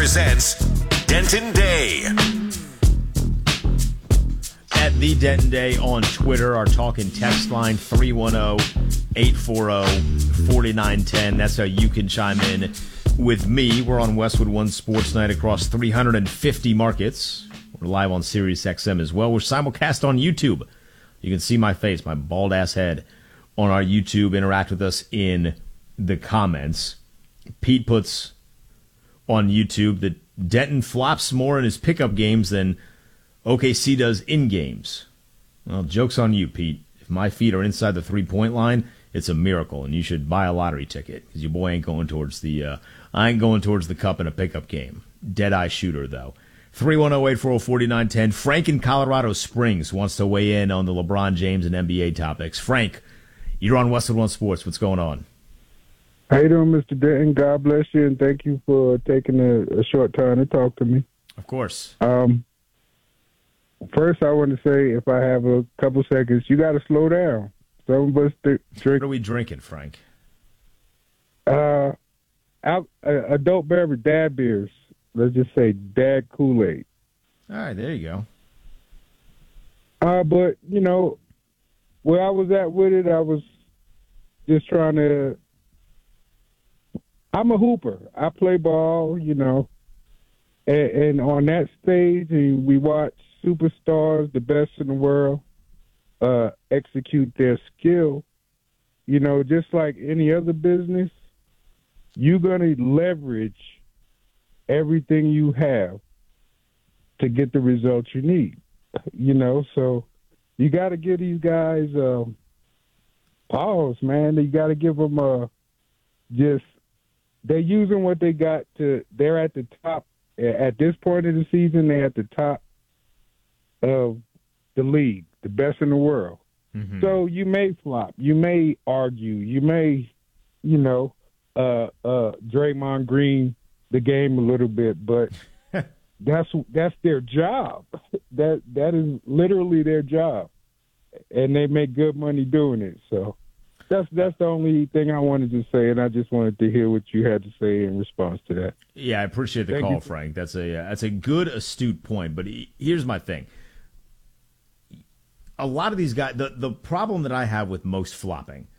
presents Denton Day. At the Denton Day on Twitter, our talking text line 310-840-4910. That's how you can chime in with me. We're on Westwood One Sports Night across 350 markets. We're live on Sirius XM as well. We're simulcast on YouTube. You can see my face, my bald ass head on our YouTube. Interact with us in the comments. Pete puts on YouTube that Denton flops more in his pickup games than OKC does in games. Well, joke's on you, Pete. If my feet are inside the three-point line, it's a miracle, and you should buy a lottery ticket because your boy ain't going towards the I ain't going towards the cup in a pickup game. Dead-eye shooter, though. 310-840-4910. Frank in Colorado Springs wants to weigh in on the LeBron James and NBA topics. Frank, you're on Westwood One Sports. What's going on? How you doing, Mr. Denton? God bless you, and thank you for taking a short time to talk to me. Of course. First, I want to say, if I have a couple seconds, you got to slow down. Some of us drink. What are we drinking, Frank? Adult beverage, dad beers. Let's just say dad Kool-Aid. All right, there you go. But, you know, where I was at with it, I was just trying to – I'm a hooper. I play ball, you know, and on that stage, we watch superstars, the best in the world, execute their skill. You know, just like any other business, you're going to leverage everything you have to get the results you need. You know, so you got to give these guys pause, man. You got to give them just they're using what they got to. They're at the top at this point of the season. They're at the top of the league, the best in the world. Mm-hmm. So you may flop, you may argue, you may, you know, Draymond Green the game a little bit, but that's their job. That is literally their job, and they make good money doing it. So that's the only thing I wanted to say, and I just wanted to hear what you had to say in response to that. Yeah, I appreciate the call, Frank. That's a good, astute point. But here's my thing. A lot of these guys, the problem that I have with most flopping